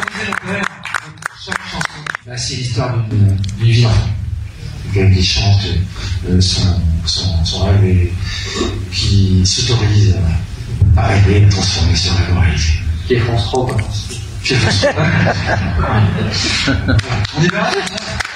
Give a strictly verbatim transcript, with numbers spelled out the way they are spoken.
chaque chanson, bah, c'est l'histoire d'une vie d'enfant. Qui chante euh, son, son, son rêve et qui s'autorise à rêver, à transformer ce rêve en réalité. Qui est France trois, quoi. Qui est France trois. On est bien.